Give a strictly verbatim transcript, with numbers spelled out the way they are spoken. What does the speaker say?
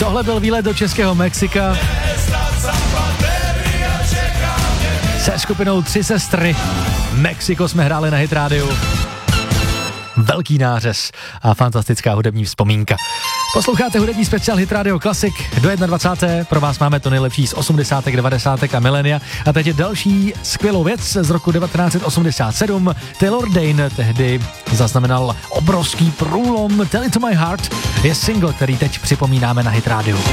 Tohle byl výlet do českého Mexika se skupinou Tři sestry. Mexiko jsme hráli na Hit rádiu. Velký nářez a fantastická hudební vzpomínka. Posloucháte hudební speciál Hit Radio Classic do dvacátého prvního Pro vás máme to nejlepší z osmdesátek, devadesátek a milénia. A teď je další skvělou věc z roku devatenáct osmdesát sedm. Taylor Dayne tehdy zaznamenal obrovský průlom. Tell It To My Heart je single, který teď připomínáme na Hit Radio.